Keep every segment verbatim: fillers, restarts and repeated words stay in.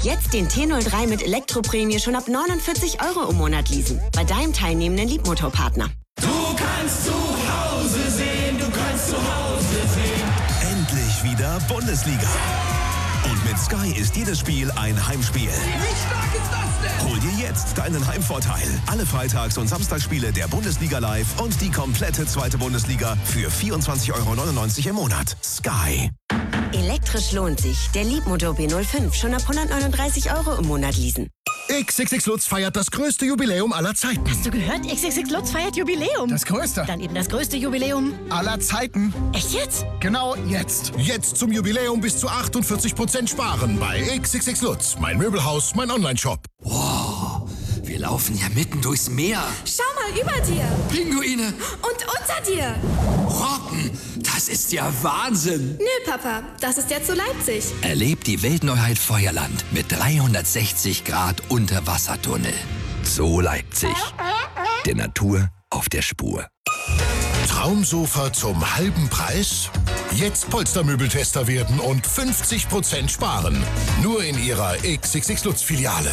Jetzt den T null drei mit Elektroprämie schon ab neunundvierzig Euro im Monat leasen. Bei deinem teilnehmenden Liebmotorpartner. Du kannst zu Hause sehen, du kannst zu Hause sehen. Endlich wieder Bundesliga. Und mit Sky ist jedes Spiel ein Heimspiel. Wie stark ist das denn? Hol dir jetzt deinen Heimvorteil. Alle Freitags- und Samstagsspiele der Bundesliga live und die komplette zweite Bundesliga für vierundzwanzig Euro neunundneunzig im Monat. Sky. Elektrisch lohnt sich. Der Liebmotor B null fünf schon ab hundertneununddreißig Euro im Monat leasen. X X X Lutz feiert das größte Jubiläum aller Zeiten. Hast du gehört? X X X Lutz feiert Jubiläum. Das größte. Dann eben das größte Jubiläum aller Zeiten. Echt jetzt? Genau jetzt. Jetzt zum Jubiläum bis zu achtundvierzig Prozent sparen bei X X X Lutz. Mein Möbelhaus, mein Online-Shop. Wow, wir laufen ja mitten durchs Meer. Schau mal über dir. Pinguine. Und unter dir. Rocken, das ist ja Wahnsinn. Nö, Papa, das ist jetzt so Leipzig. Erlebt die Weltneuheit Feuerland mit dreihundertsechzig Grad Unterwassertunnel. Zoo Leipzig. Der Natur auf der Spur. Traumsofa zum halben Preis? Jetzt Polstermöbeltester werden und fünfzig Prozent sparen. Nur in Ihrer X X X Lutz Filiale.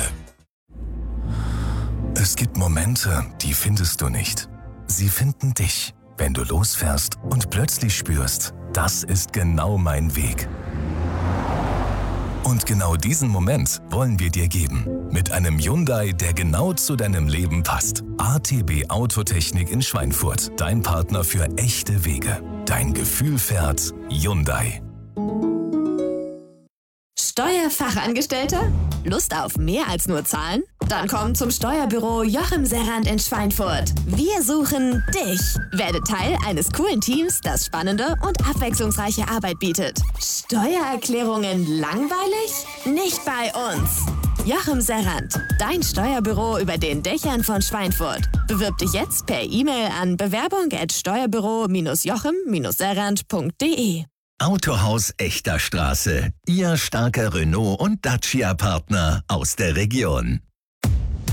Es gibt Momente, die findest du nicht. Sie finden dich, wenn du losfährst und plötzlich spürst, das ist genau mein Weg. Und genau diesen Moment wollen wir dir geben. Mit einem Hyundai, der genau zu deinem Leben passt. A T B Autotechnik in Schweinfurt. Dein Partner für echte Wege. Dein Gefühl fährt Hyundai. Steuerfachangestellter? Lust auf mehr als nur Zahlen? Dann komm zum Steuerbüro Joachim Serrand in Schweinfurt. Wir suchen dich. Werde Teil eines coolen Teams, das spannende und abwechslungsreiche Arbeit bietet. Steuererklärungen langweilig? Nicht bei uns. Joachim Serrand, dein Steuerbüro über den Dächern von Schweinfurt. Bewirb dich jetzt per E-Mail an bewerbung at steuerbüro joachim serrand punkt de. Autohaus Echter Straße. Ihr starker Renault- und Dacia-Partner aus der Region.